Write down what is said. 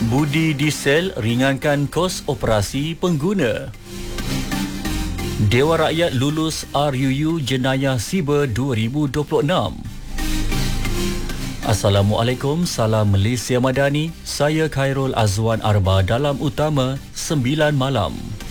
Budi diesel ringankan kos operasi pengguna. Dewan Rakyat lulus RUU Jenayah Siber 2026. Assalamualaikum, salam Malaysia Madani. Saya Khairul Azwan Arba dalam Utama 9 malam.